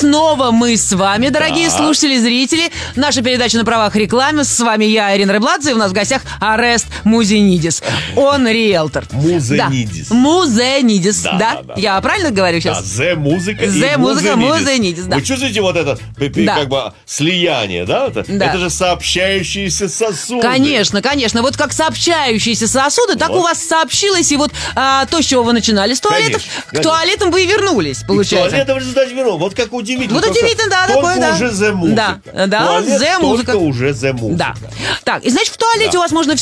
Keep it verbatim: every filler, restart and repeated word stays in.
снова мы с вами, дорогие Да. слушатели, зрители. Наша передача на правах рекламы. С вами я, Ирина Рыбладзе, и у нас в гостях Орест Музенидис. Он риэлтор. Музенидис. Да. Музенидис, Да, да? да, да. Я правильно говорю Да, сейчас? зе музыка и Зе музыка, Музенидис. Музенидис, да. Вы чувствуете вот это п- п- Да. как бы слияние, да? Это, Да. это же сообщающиеся сосуды. Конечно, конечно. Вот как сообщающиеся сосуды, так Вот. у вас сообщилось и вот а, то, с чего вы начинали с туалетов, Конечно, к конечно. туалетам вы и вернулись, получается. Туалет в результате вернул. Вот как удивительно. Вот Только- удивительно, да, только такое, да. уже зе музыка. Да, да, Туалет зе музыка. Только уже зе музыка. Да. Так, и значит, в туалете Да. у вас можно